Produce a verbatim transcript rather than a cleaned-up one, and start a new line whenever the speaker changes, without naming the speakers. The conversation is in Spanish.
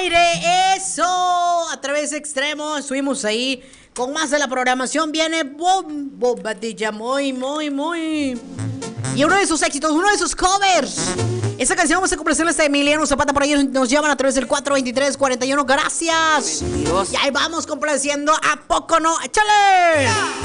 aire. Eso. A través de Extremo. Estuvimos ahí con más de la programación. Viene Bombadilla. Muy, muy, muy. Y uno de sus éxitos, uno de sus covers. Esa canción vamos a complacerla a Emiliano Zapata. Por ahí nos llaman a través del cuatro veintitrés cuarenta y uno. Gracias. veintidós. Y ahí vamos complaciendo. ¿A poco no? ¡Échale! Yeah.